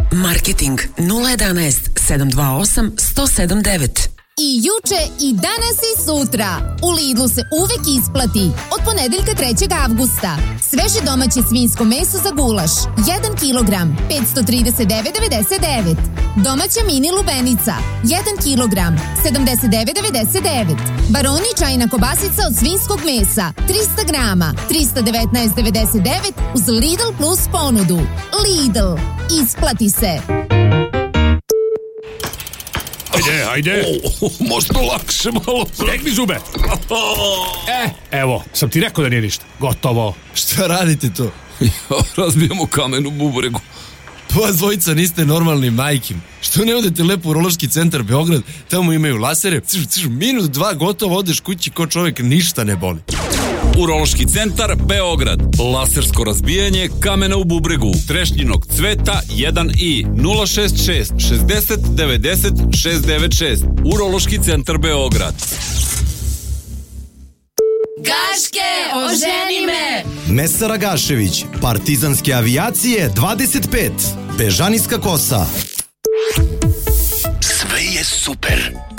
Marketing 011 728 1079. I juče, i danas i sutra. U Lidlu se uvek isplati. Od ponedeljka 3. avgusta. Sveže domaće svinjsko meso za gulaš. 1 kilogram, 539,99. Domaća mini lubenica. 1 kilogram, 79,99. Baroni čajna kobasica od svinjskog mesa. 300 grama, 319,99 uz Lidl Plus ponudu. Lidl. Isplati se. Ajde. Možda lakše malo. Stegni zube. Evo, sam ti rekao da nije ništa. Gotovo. Šta radite to? Razbijamo kamen u bubregu. Pa dvojica niste normalni, majkim. Što ne odete lepo u Urološki centar Beograd, tamo imaju lasere, minut 2 gotovo, odeš kući ko čovjek, ništa ne boli. Urološki centar Beograd. Lasersko razbijanje kamena u bubregu. Trešnjinog cveta 1i 066 60 90 696. Urološki centar Beograd. Gaške, oženi me! Mesara Gašević, Partizanske avijacije 25, Bežanijska kosa. Sve je super.